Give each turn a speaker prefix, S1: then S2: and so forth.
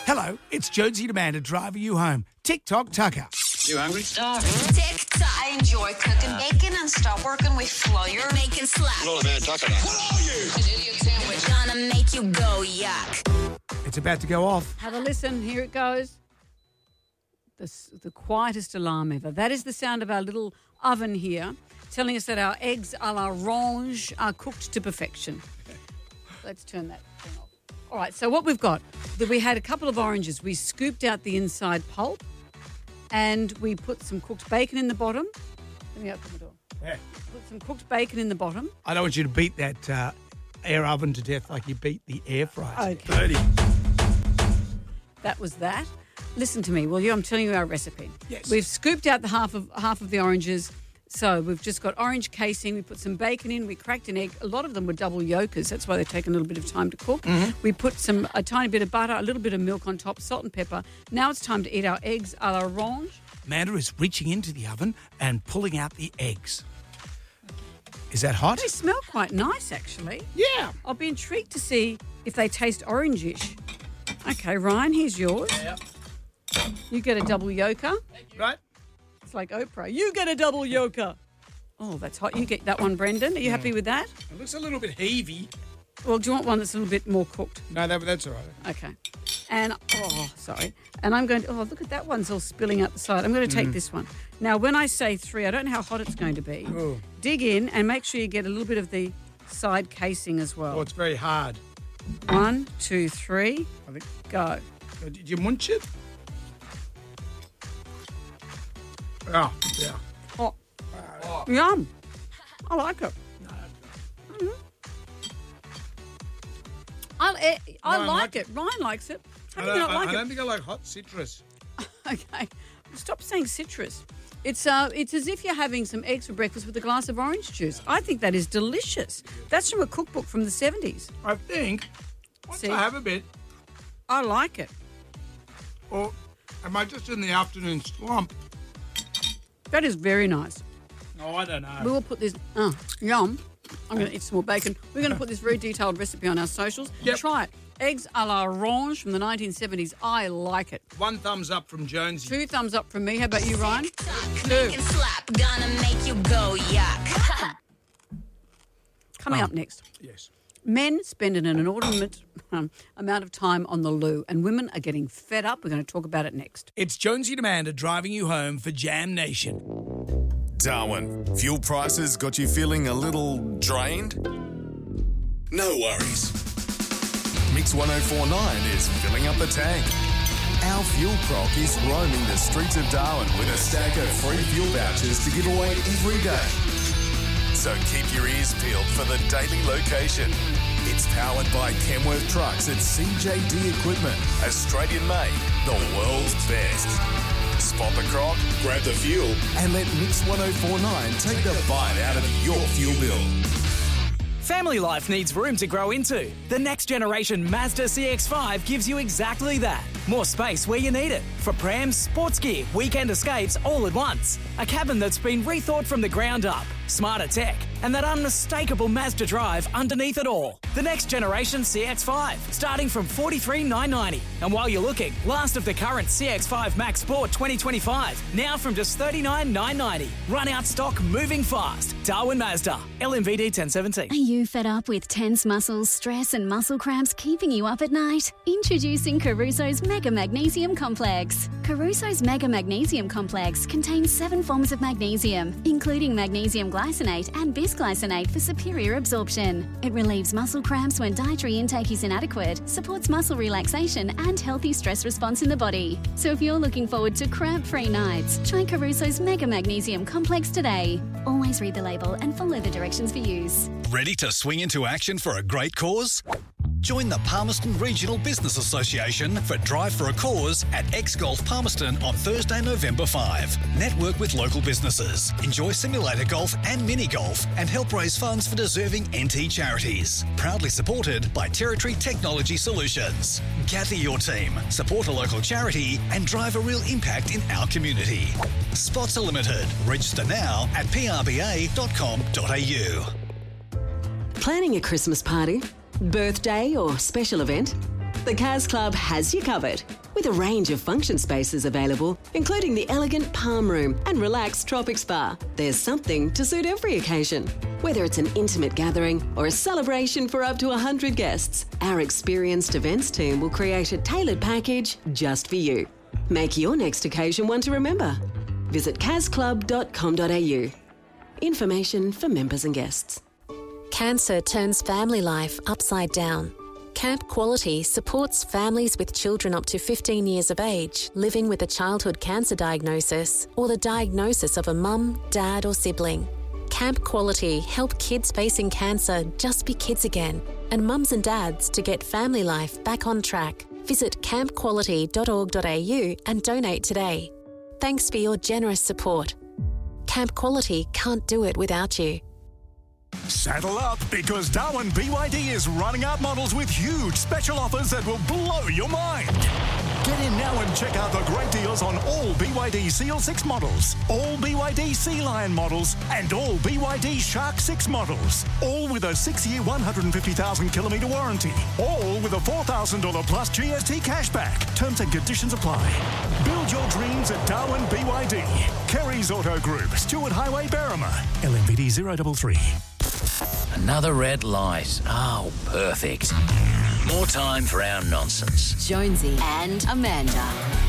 S1: Hello, it's Jonesy Demander driving you home. TikTok Tucker.
S2: You hungry?
S3: Starving. TikTok. I enjoy cooking bacon and stop working with flour. Making slap.
S2: Not a bad taco. What are you?
S3: An idiot sandwich. Gonna make you go yuck.
S1: It's about to go off.
S4: Have a listen. Here it goes. The quietest alarm ever. That is the sound of our little oven here, telling us that our eggs a la Range are cooked to perfection. Let's turn that thing off. All right, so what we've got, we had a couple of oranges. We scooped out the inside pulp and we put some cooked bacon in the bottom. Let me open the door.
S1: Yeah.
S4: Put some cooked bacon in the bottom.
S1: I don't want you to beat that air oven to death like you beat the air fryer.
S4: Okay.
S1: 30.
S4: That was that. Listen to me, will you? I'm telling you our recipe.
S1: Yes.
S4: We've scooped out the half of the oranges. So we've just got orange casing. We put some bacon in. We cracked an egg. A lot of them were double yolkers. That's why they take a little bit of time to cook. Mm-hmm. We put a tiny bit of butter, a little bit of milk on top, salt and pepper. Now it's time to eat our eggs a la Range.
S1: Amanda is reaching into the oven and pulling out the eggs. Is that hot?
S4: They smell quite nice, actually.
S1: Yeah.
S4: I'll be intrigued to see if they taste orangish. Okay, Ryan, here's yours.
S1: Yep.
S4: You get a double yolker.
S1: Right?
S4: It's like Oprah. You get a double yolker. Oh, that's hot. You get that one, Brendan. Are you happy with that?
S1: It looks a little bit heavy.
S4: Well, do you want one that's a little bit more cooked?
S1: No, that's all right.
S4: Okay. And, sorry. And I'm going to, look at that one's all spilling out the side. I'm going to take this one. Now, when I say 3, I don't know how hot it's going to be.
S1: Oh.
S4: Dig in and make sure you get a little bit of the side casing as well.
S1: Oh, it's very hard.
S4: 1, 2, 3.
S1: I think.
S4: Go.
S1: Did you munch it? Oh, yeah.
S4: Oh. Yum. I like it. Mm-hmm. I like it. Ryan likes it. How do you not like
S1: I
S4: it?
S1: don't think I like hot citrus.
S4: Okay. Stop saying citrus. It's as if you're having some eggs for breakfast with a glass of orange juice. I think that is delicious. That's from a cookbook from the 70s.
S1: I think once
S4: See?
S1: I have a bit,
S4: I like it.
S1: or am I just in the afternoon slump?
S4: That is very nice.
S1: Oh, I don't know.
S4: We will put this, yum. I'm going to eat some more bacon. We're going to put this very detailed recipe on our socials.
S1: Yep.
S4: Try it. Eggs a la Range from the 1970s. I like it.
S1: 1 thumbs up from Jonesy.
S4: 2 thumbs up from me. How about you, Ryan? 2.
S3: Making slap. Gonna make you go yuck.
S4: Coming up next.
S1: Yes.
S4: Men spend an inordinate amount of time on the loo and women are getting fed up. We're going to talk about it next.
S1: It's Jonesy Demander driving you home for Jam Nation.
S5: Darwin, fuel prices got you feeling a little drained? No worries. Mix 1049 is filling up the tank. Our fuel croc is roaming the streets of Darwin with a stack of free fuel vouchers to give away every day. So keep your ears peeled for the daily location. It's powered by Kenworth Trucks and CJD Equipment. Australian made, the world's best. Spot the croc, grab the fuel, and let Mix 1049 take the bite out of your fuel bill.
S6: Family life needs room to grow into. The next generation Mazda CX-5 gives you exactly that. More space where you need it. For prams, sports gear, weekend escapes all at once. A cabin that's been rethought from the ground up. Smarter tech. And that unmistakable Mazda drive underneath it all. The next generation CX-5, starting from $43,990. And while you're looking, last of the current CX-5 Max Sport 2025, now from just $39,990. Run out stock, moving fast. Darwin Mazda, LMVD 1017.
S7: Are you fed up with tense muscles, stress and muscle cramps keeping you up at night? Introducing Caruso's Mega Magnesium Complex. Caruso's Mega Magnesium Complex contains 7 forms of magnesium, including magnesium glycinate and bisglycinate for superior absorption. It relieves muscle cramps when dietary intake is inadequate, supports muscle relaxation and healthy stress response in the body. So if you're looking forward to cramp-free nights, try Caruso's Mega Magnesium Complex today. Always read the label and follow the directions for use.
S8: Ready to swing into action for a great cause? Join the Palmerston Regional Business Association for Drive for a Cause at X-Golf Palmerston on Thursday, November 5. Network with local businesses, enjoy simulator golf and mini golf, and help raise funds for deserving NT charities. Proudly supported by Territory Technology Solutions. Gather your team, support a local charity, and drive a real impact in our community. Spots are limited. Register now at prba.com.au.
S9: Planning a Christmas party, birthday or special event? The Cas Club has you covered, with a range of function spaces available, including the elegant Palm Room and relaxed Tropic Spa. There's something to suit every occasion. Whether it's an intimate gathering or a celebration for up to 100 guests, our experienced events team will create a tailored package just for you. Make your next occasion one to remember. Visit casclub.com.au. Information for members and guests.
S10: Cancer turns family life upside down. Camp Quality supports families with children up to 15 years of age living with a childhood cancer diagnosis or the diagnosis of a mum, dad or sibling. Camp Quality help kids facing cancer just be kids again, and mums and dads to get family life back on track. Visit campquality.org.au and donate today. Thanks for your generous support. Camp Quality can't do it without you.
S11: Saddle up, because Darwin BYD is running out models with huge special offers that will blow your mind. Get in now and check out the great deals on all BYD Seal 6 models, all BYD Sea Lion models, and all BYD Shark 6 models. All with a 6-year, 150,000 kilometre warranty. All with a $4,000 plus GST cashback. Terms and conditions apply. Build your dreams at Darwin BYD. Kerry's Auto Group, Stewart Highway, Berrima. LMPD 033.
S12: Another red light. Oh, perfect. More time for our nonsense.
S13: Jonesy and Amanda.